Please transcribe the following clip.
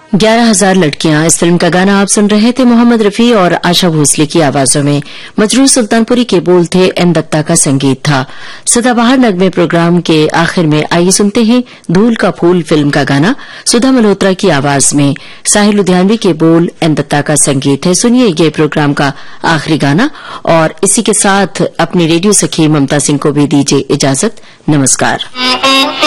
11,000 लड़कियां, इस फिल्म का गाना आप सुन रहे थे मोहम्मद रफी और आशा भोसले की आवाजों में। मजरूह सुल्तानपुरी के बोल थे, एन दत्ता का संगीत था। सदाबहार नगमे प्रोग्राम के आखिर में आइए सुनते हैं धूल का फूल फिल्म का गाना सुधा मल्होत्रा की आवाज में। साहिल लुधियानवी के बोल, एन दत्ता का संगीत है। सुनिए ये प्रोग्राम का आखिरी गाना और इसी के साथ अपनी रेडियो सखी ममता सिंह को भी दीजिए इजाजत। नमस्कार।